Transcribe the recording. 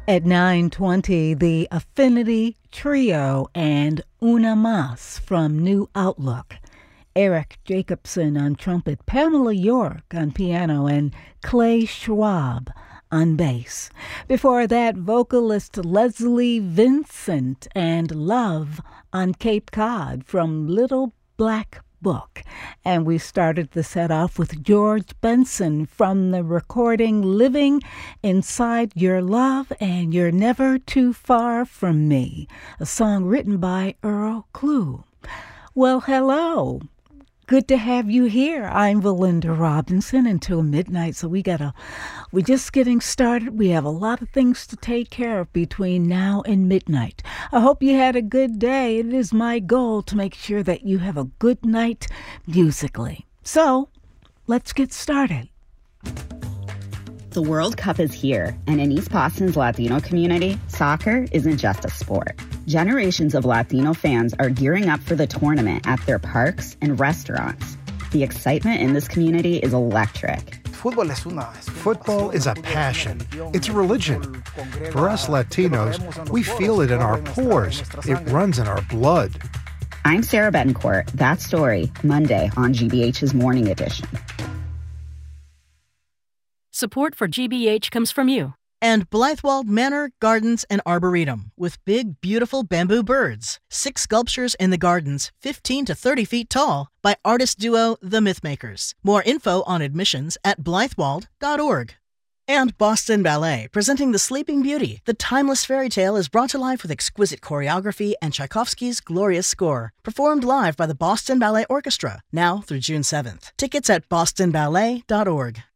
At 9:20, the Affinity Trio and Una Mas from New Outlook. Eric Jacobson on trumpet, Pamela York on piano, and Clay Schwab on bass. Before that, vocalist Leslie Vincent and Love on Cape Cod from Little Black Book. And we started the set off with George Benson from the recording Living Inside Your Love and You're Never Too Far From Me, a song written by Earl Klugh. Well, hello. Good to have you here. I'm Valinda Robinson until midnight, so we're just getting started. We have a lot of things to take care of between now and midnight. I hope you had a good day. It is my goal to make sure that you have a good night musically. So, let's get started. The World Cup is here, and in East Boston's Latino community, soccer isn't just a sport. Generations of Latino fans are gearing up for the tournament at their parks and restaurants. The excitement in this community is electric. Football is a passion. It's a religion. For us Latinos, we feel it in our pores. It runs in our blood. I'm Sarah Betancourt. That story, Monday on GBH's Morning Edition. Support for GBH comes from you. And Blythewald Manor Gardens and Arboretum with big, beautiful bamboo birds. 6 sculptures in the gardens, 15 to 30 feet tall, by artist duo The Mythmakers. More info on admissions at blythewald.org. And Boston Ballet, presenting The Sleeping Beauty. The timeless fairy tale is brought to life with exquisite choreography and Tchaikovsky's glorious score. Performed live by the Boston Ballet Orchestra, now through June 7th. Tickets at bostonballet.org.